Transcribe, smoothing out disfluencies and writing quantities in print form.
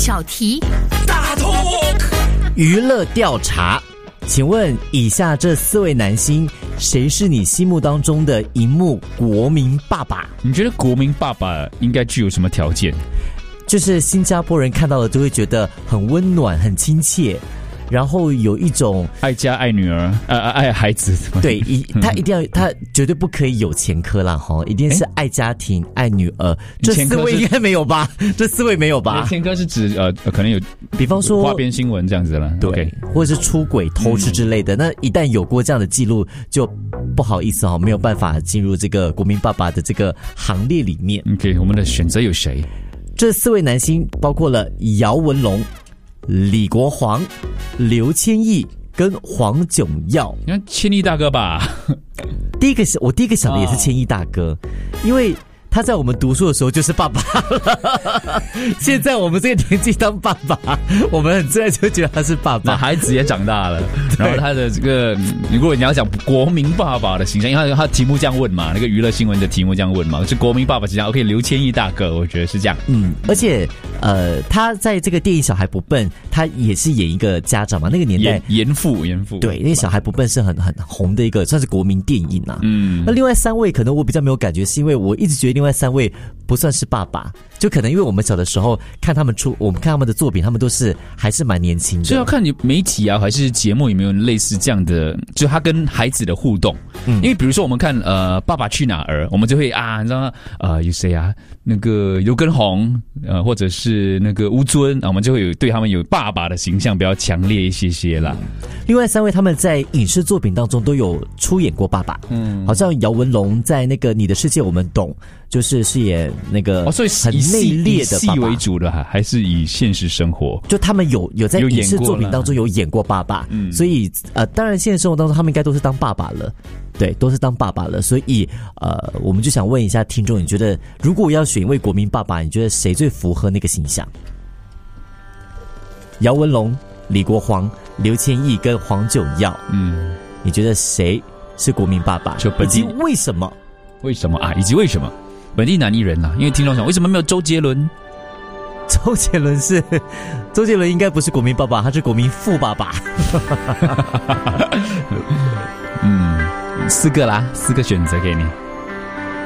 小题大 talk 娱乐调查，请问以下这4位男星，谁是你心目当中的荧幕国民爸爸？ 你觉得国民爸爸应该具有什么条件？ 就是新加坡人看到了都会觉得很温暖、很亲切，然后有一种爱家、爱女儿、爱孩子。 对，他一定要，他绝对不可以有前科啦，哈，一定是爱家庭、爱女儿。这4位应该没有吧？这4位没有吧？ 前科是指可能有， 比方说花边新闻这样子了， 对， okay 或者是出轨、偷吃之类的。那一旦有过这样的记录，就不好意思哈，没有办法进入这个国民爸爸的这个行列里面。 OK， 我们的选择有谁？ 这4位男星包括了姚文龙、李国煌、刘千毅跟黄炯耀。 你看千毅大哥吧， 我第一个想的也是千毅大哥，因为他在我们读书的时候就是爸爸了，现在我们这个年纪当爸爸，我们很自然就觉得他是爸爸。 那孩子也长大了，然后他的这个，如果你要讲国民爸爸的形象，因为他题目这样问嘛，那个娱乐新闻的题目这样问嘛，是国民爸爸形象。OK， 刘千毅大哥，我觉得是这样。 而且他在这个电影《小孩不笨》，他也是演一个家长嘛，那个年代严父， 对，那个《小孩不笨》是很红的一个，算是国民电影啊。那另外3位可能我比较没有感觉，是因为我一直觉得另外3位不算是爸爸，就可能因为我们小的时候我们看他们的作品，他们都是还是蛮年轻的。 所以要看你媒体啊，还是节目有没有类似这样的，就他跟孩子的互动。因为比如说我们看《爸爸去哪儿》，我们就会你知道吗？有谁啊？那个刘畊宏，或者是那个吴尊我们就会对他们有爸爸的形象比较强烈一些啦。 另外3位他们在影视作品当中都有出演过爸爸，好像姚文龙在那个《你的世界我们懂》就是饰演那个所以很内敛的爸爸， 以戏为主的还是以现实生活？ 就他们有在影视作品当中有演过爸爸，所以当然现实生活当中他们应该都是当爸爸了。对，都是当爸爸了，所以我们就想问一下听众，你觉得如果要选一位国民爸爸，你觉得谁最符合那个形象？姚文龙、李国煌、刘千毅跟黄炯耀，你觉得谁是国民爸爸？以及为什么？ 为什么啊？以及为什么？本地男艺人因为听众想为什么没有周杰伦？ 周杰伦应该不是国民爸爸，他是国民富爸爸。 4个啦，4个选择给你。